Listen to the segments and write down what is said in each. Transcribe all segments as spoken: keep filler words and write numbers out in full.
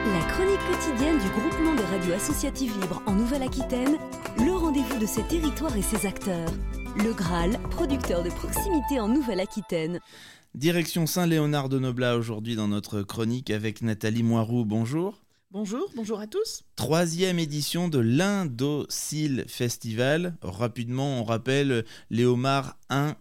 La chronique quotidienne du groupement des radios associatives libres en Nouvelle-Aquitaine, le rendez-vous de ses territoires et ses acteurs. Le Graal, producteur de proximité en Nouvelle-Aquitaine. Direction Saint-Léonard-de-Noblat aujourd'hui dans notre chronique avec Nathalie Moiroux. Bonjour. Bonjour, bonjour à tous. Troisième édition de l'Indocile Festival. Rapidement, on rappelle les homards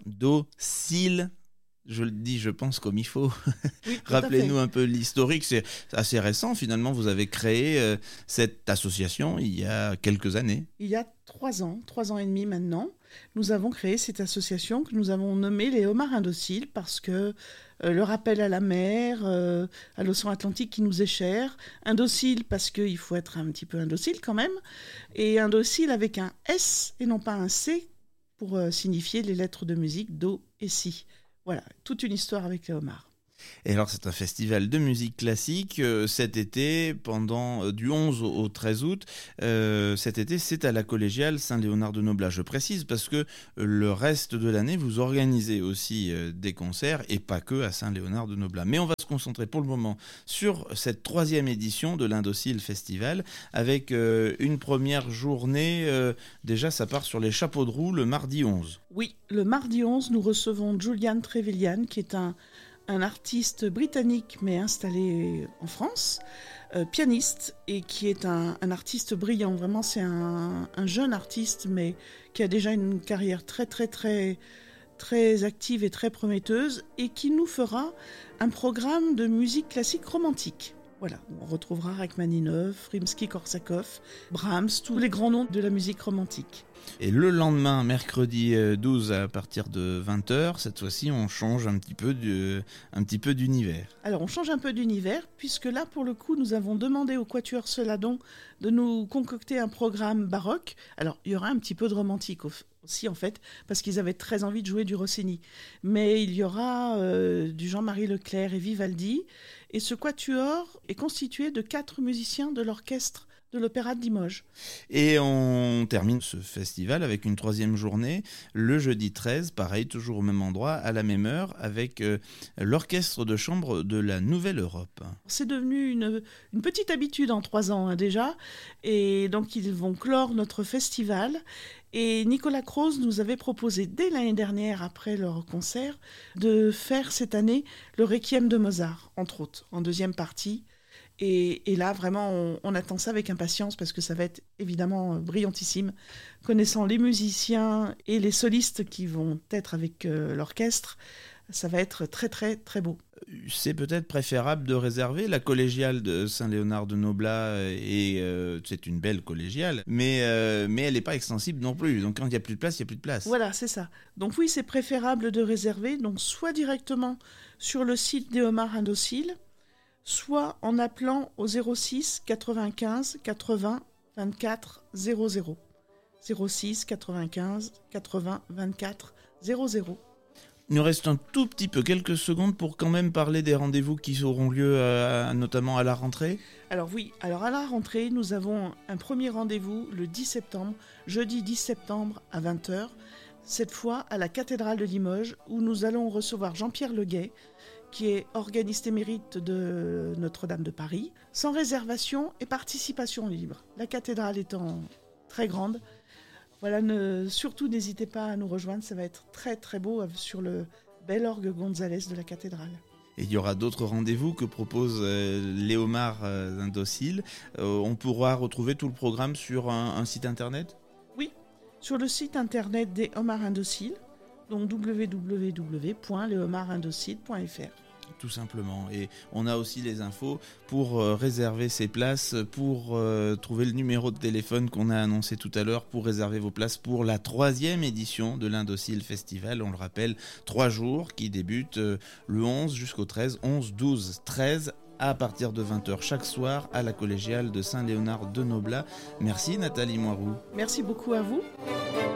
indociles. Je le dis, je pense, comme il faut. Oui, Rappelez-nous un peu l'historique. C'est assez récent, finalement. Vous avez créé euh, cette association il y a quelques années. Il y a trois ans, trois ans et demi maintenant, nous avons créé cette association que nous avons nommée les homards indociles parce que euh, le rappel à la mer, euh, à l'océan Atlantique qui nous est cher. Indocile parce qu'il faut être un petit peu indocile quand même. Et indocile avec un S et non pas un C pour euh, signifier les lettres de musique Do et Si. Voilà, toute une histoire avec les homards. Et alors, c'est un festival de musique classique. Euh, cet été, pendant euh, du onze au treize août, euh, cet été, c'est à la collégiale Saint-Léonard-de-Noblat. Je précise parce que euh, le reste de l'année, vous organisez aussi euh, des concerts et pas que à Saint-Léonard-de-Noblat. Mais on va se concentrer pour le moment sur cette troisième édition de l'Indocile Festival avec euh, une première journée. Euh, déjà, ça part sur les chapeaux de roue le mardi onze. Oui, le mardi onze, nous recevons Julian Trevelyan, qui est un, un artiste britannique mais installé en France, euh, pianiste, et qui est un, un artiste brillant. Vraiment, c'est un, un jeune artiste, mais qui a déjà une carrière très, très, très, très active et très prometteuse, et qui nous fera un programme de musique classique romantique. Voilà, on retrouvera Rachmaninov, Rimsky-Korsakov, Brahms, tous les grands noms de la musique romantique. Et le lendemain, mercredi douze, à partir de vingt heures, cette fois-ci, on change un petit peu, de, un petit peu d'univers. Alors, on change un peu d'univers, puisque là, pour le coup, nous avons demandé au Quatuor Celadon de nous concocter un programme baroque. Alors, il y aura un petit peu de romantique aussi, en fait, parce qu'ils avaient très envie de jouer du Rossini. Mais il y aura euh, du Jean-Marie Leclerc et Vivaldi. Et ce quatuor est constitué de quatre musiciens de l'orchestre de l'Opéra de Limoges. Et on termine ce festival avec une troisième journée, le jeudi treize, pareil, toujours au même endroit, à la même heure, avec euh, l'orchestre de chambre de la Nouvelle-Europe. C'est devenu une, une petite habitude en trois ans hein, déjà, et donc ils vont clore notre festival. Et Nicolas Croze nous avait proposé dès l'année dernière, après leur concert, de faire cette année le Requiem de Mozart, entre autres, en deuxième partie. Et, et là, vraiment, on, on attend ça avec impatience parce que ça va être évidemment brillantissime. Connaissant les musiciens et les solistes qui vont être avec euh, l'orchestre, ça va être très, très, très beau. C'est peut-être préférable de réserver la collégiale de Saint-Léonard-de-Noblat et euh, c'est une belle collégiale, mais, euh, mais elle n'est pas extensible non plus. Donc quand il n'y a plus de place, il n'y a plus de place. Voilà, c'est ça. Donc oui, c'est préférable de réserver, donc soit directement sur le site des homards indociles, soit en appelant au zéro six quatre-vingt-quinze quatre-vingts vingt-quatre zéro zéro. zéro six quatre-vingt-quinze quatre-vingts vingt-quatre zéro zéro. Il nous reste un tout petit peu, quelques secondes, pour quand même parler des rendez-vous qui auront lieu euh, notamment à la rentrée. Alors oui, alors à la rentrée, nous avons un premier rendez-vous le dix septembre, jeudi dix septembre à vingt heures, cette fois à la cathédrale de Limoges, où nous allons recevoir Jean-Pierre Leguet, qui est organiste émérite de Notre-Dame de Paris, sans réservation et participation libre. La cathédrale étant très grande, voilà, ne, surtout n'hésitez pas à nous rejoindre, ça va être très très beau sur le bel orgue Gonzalez de la cathédrale. Et il y aura d'autres rendez-vous que propose euh, les homards euh, indociles. Euh, on pourra retrouver tout le programme sur un, un site internet ? Oui, sur le site internet des homards indociles, donc w w w point les homards indociles point f r. Tout simplement. Et on a aussi les infos pour euh, réserver ses places, pour euh, trouver le numéro de téléphone qu'on a annoncé tout à l'heure pour réserver vos places pour la troisième édition de l'Indocile Festival. On le rappelle, trois jours qui débutent euh, le onze jusqu'au treize, onze, douze, treize à partir de vingt heures chaque soir à la collégiale de Saint-Léonard-de-Noblat. Merci Nathalie Moiroux. Merci beaucoup à vous.